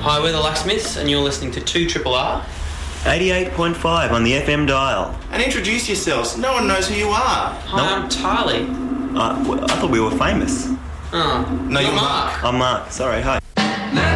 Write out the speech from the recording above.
Hi, we're the Locksmiths, and you're listening to 2RRR. 88.5 on the FM dial. And introduce yourselves. No one knows who you are. Hi, I'm Tarly. I thought we were famous. Oh, No, you're Mark. I'm Mark. Sorry, hi.